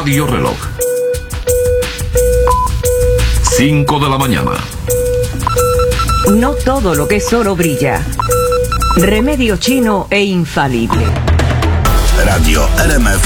Radio Reloj. 5 de la mañana. No todo lo que es oro brilla. Remedio chino e infalible. Radio RMF